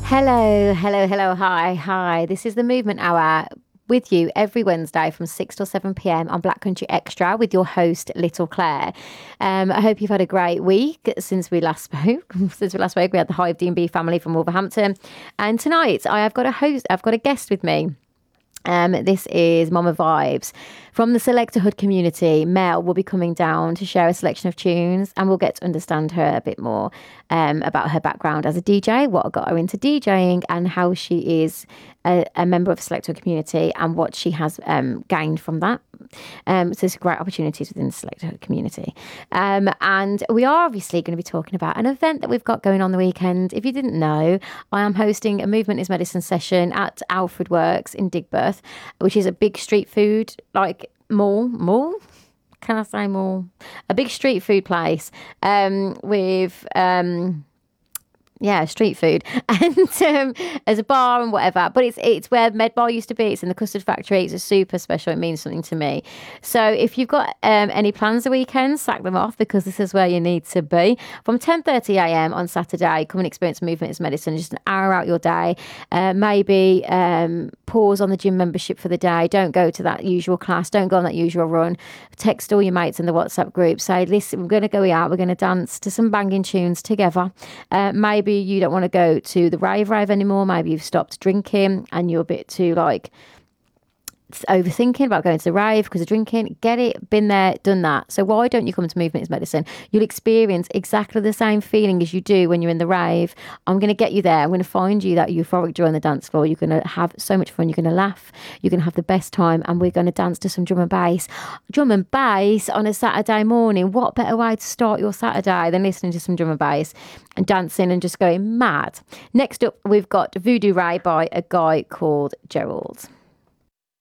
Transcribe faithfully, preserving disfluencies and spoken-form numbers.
Hello, hello, hello, hi, hi. This is the Movement Hour with you every Wednesday from six till seven p.m. on Black Country Extra with your host, Little Claire. Um, I hope you've had a great week since we last spoke. since we last spoke, we had the Hive D and B family from Wolverhampton. And tonight I have got a host, I've got a guest with me. Um, this is Mama Vibes from the Selectorhood community. Mel will be coming down to share a selection of tunes, and we'll get to understand her a bit more um, about her background as a D J, what got her into DJing, and how she is a, a member of the Selectorhood community and what she has um, gained from that. Um, so there's great opportunities within the Selectorhood community. Um, and we are obviously going to be talking about an event that we've got going on the weekend. If you didn't know, I am hosting a Movement is Medicine session at Alfred Works in Digbeth, which is a big street food, like mall, mall? Can I say mall? A big street food place um, with... Um, yeah, street food, and um, there's a bar and whatever. But it's it's where Medbar used to be. It's in the custard factory. It's a super special. It means something to me. So if you've got um, any plans the weekend, sack them off because this is where you need to be. From ten thirty a.m. on Saturday, come and experience Movement is Medicine. Just an hour out your day. Uh, maybe um, pause on the gym membership for the day. Don't go to that usual class. Don't go on that usual run. Text all your mates in the WhatsApp group. Say, listen, we're going to go out. We're going to dance to some banging tunes together. Uh, maybe Maybe you don't want to go to the rave rave anymore. Maybe you've stopped drinking and you're a bit too like overthinking about going to the rave because of drinking. Get it, been there, done that. So why don't you come to Movement is Medicine? You'll experience exactly the same feeling as you do when you're in the rave. I'm going to get you there. I'm going to find you that euphoric joy on the dance floor. You're going to have so much fun. You're going to laugh. You're going to have the best time, and we're going to dance to some drum and bass. Drum and bass on a Saturday morning. What better way to start your Saturday than listening to some drum and bass and dancing and just going mad? Next up, we've got Voodoo Ray by a guy called Gerald.